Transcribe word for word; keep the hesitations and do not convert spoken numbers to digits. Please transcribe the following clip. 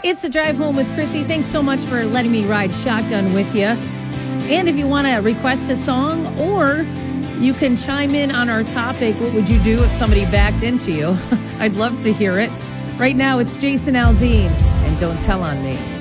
It's a drive home with Chrissy. Thanks so much for letting me ride shotgun with you. And if you want to request a song or you can chime in on our topic, what would you do if somebody backed into you? I'd love to hear it. Right now, it's Jason Aldean and Don't Tell on Me.